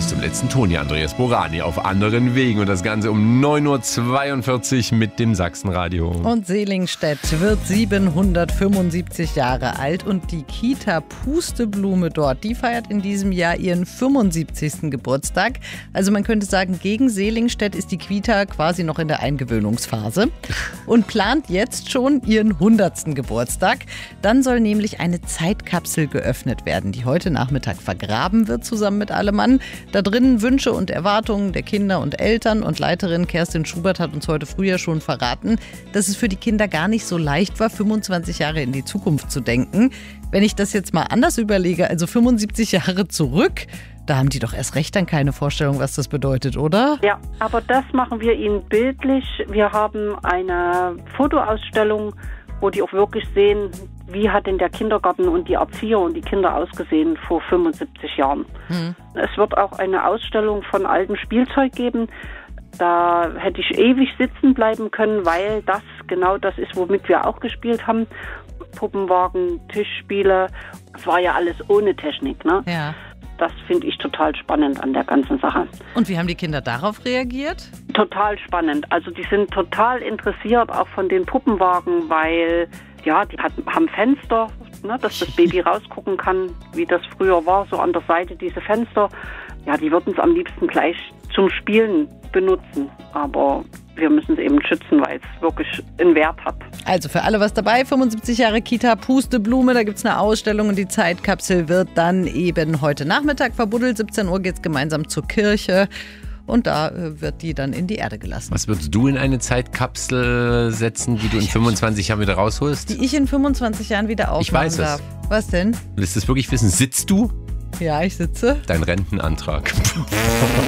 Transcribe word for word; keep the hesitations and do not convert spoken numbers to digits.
zum letzten Ton hier, Andreas Borani, auf anderen Wegen. Und das Ganze um neun Uhr zweiundvierzig mit dem Sachsenradio. Und Selingstedt wird siebenhundertfünfundsiebzig Jahre alt und die Kita Pusteblume dort, die feiert in diesem Jahr ihren fünfundsiebzigsten Geburtstag. Also man könnte sagen, gegen Selingstedt ist die Kita quasi noch in der Eingewöhnungsphase und plant jetzt schon ihren hundertsten Geburtstag. Dann soll nämlich eine Zeitkapsel geöffnet werden, die heute Nachmittag vergraben wird, zusammen mit Allemann. Da drinnen Wünsche und Erwartungen der Kinder und Eltern, und Leiterin Kerstin Schubert hat uns heute früh ja schon verraten, dass es für die Kinder gar nicht so leicht war, fünfundzwanzig Jahre in die Zukunft zu denken. Wenn ich das jetzt mal anders überlege, also fünfundsiebzig Jahre zurück, da haben die doch erst recht dann keine Vorstellung, was das bedeutet, oder? Ja, aber das machen wir ihnen bildlich. Wir haben eine Fotoausstellung, wo die auch wirklich sehen, wie hat denn der Kindergarten und die Erzieher und die Kinder ausgesehen vor fünfundsiebzig Jahren. Hm. Es wird auch eine Ausstellung von altem Spielzeug geben. Da hätte ich ewig sitzen bleiben können, weil das genau das ist, womit wir auch gespielt haben. Puppenwagen, Tischspiele. Es war ja alles ohne Technik, ne? Ja. Das finde ich total spannend an der ganzen Sache. Und wie haben die Kinder darauf reagiert? Total spannend. Also die sind total interessiert auch von den Puppenwagen, weil ja, die hat, haben Fenster, ne, dass das Baby rausgucken kann, wie das früher war, so an der Seite diese Fenster. Ja, die würden es am liebsten gleich zum Spielen benutzen, aber wir müssen es eben schützen, weil es wirklich einen Wert hat. Also für alle was dabei, fünfundsiebzig Jahre Kita Pusteblume, da gibt es eine Ausstellung und die Zeitkapsel wird dann eben heute Nachmittag verbuddelt. siebzehn Uhr geht es gemeinsam zur Kirche und da wird die dann in die Erde gelassen. Was würdest du in eine Zeitkapsel setzen, die du in fünfundzwanzig Jahren wieder rausholst? Die ich in fünfundzwanzig Jahren wieder aufmachen Ich weiß darf. es. Was denn? Willst du es wirklich wissen? Sitzt du? Ja, ich sitze. Dein Rentenantrag.